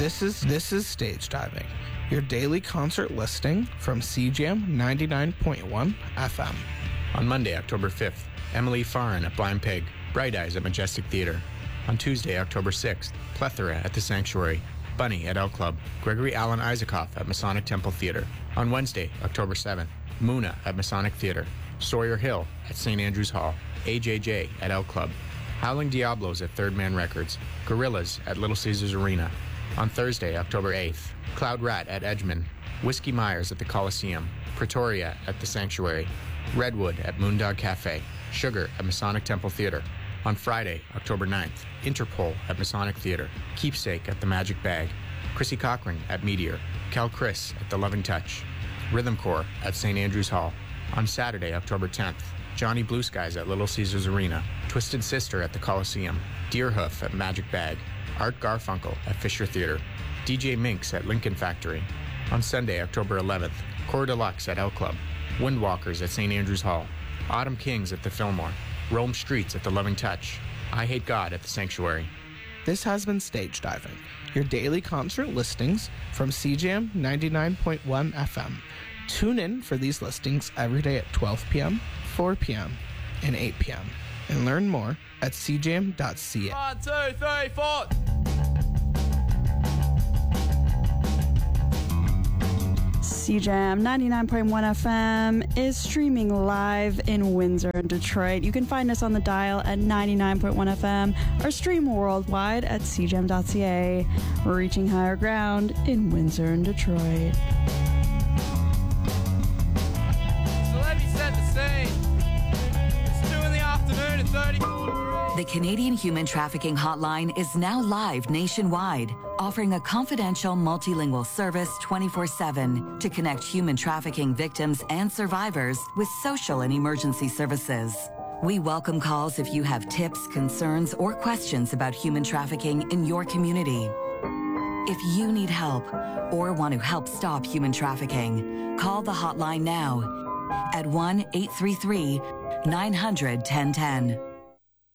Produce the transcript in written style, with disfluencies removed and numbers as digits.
This is Stage Diving, your daily concert listing from CJAM 99.1 FM. On Monday, October 5th, Emily Farren at Blind Pig, Bright Eyes at Majestic Theatre. On Tuesday, October 6th, Plethora at The Sanctuary, Bunny at L Club, Gregory Alan Isaacoff at Masonic Temple Theatre. On Wednesday, October 7th, Muna at Masonic Theatre, Sawyer Hill at St. Andrews Hall, AJJ at L Club, Howling Diablos at Third Man Records, Gorillas at Little Caesars Arena. On Thursday, October 8th, Cloud Rat at Edgeman, Whiskey Myers at the Coliseum, Pretoria at the Sanctuary, Redwood at Moondog Cafe, Sugar at Masonic Temple Theatre. On Friday, October 9th, Interpol at Masonic Theatre, Keepsake at the Magic Bag, Chrissy Cochran at Meteor, Cal Chris at the Loving Touch, Rhythm Corps at St. Andrews Hall. On Saturday, October 10th, Johnny Blue Skies at Little Caesars Arena, Twisted Sister at the Coliseum, Deerhoof at Magic Bag, Art Garfunkel at Fisher Theatre, DJ Minx at Lincoln Factory. On Sunday, October 11th, Core Deluxe at L Club, Windwalkers at St. Andrews Hall, Autumn Kings at the Fillmore, Rome Streets at the Loving Touch, I Hate God at the Sanctuary. This has been Stage Diving, your daily concert listings from CJAM 99.1 FM. Tune in for these listings every day at 12 p.m., 4 p.m., and 8 p.m. and learn more at cjam.ca. 1, 2, 3, 4. CJAM 99.1 FM is streaming live in Windsor and Detroit. You can find us on the dial at 99.1 FM or stream worldwide at cjam.ca. We're reaching higher ground in Windsor and Detroit. So let me set the scene. It's 2 in the afternoon and 30. The Canadian Human Trafficking Hotline is now live nationwide, offering a confidential multilingual service 24/7 to connect human trafficking victims and survivors with social and emergency services. We welcome calls if you have tips, concerns, or questions about human trafficking in your community. If you need help or want to help stop human trafficking, call the hotline now at 1-833-900-1010.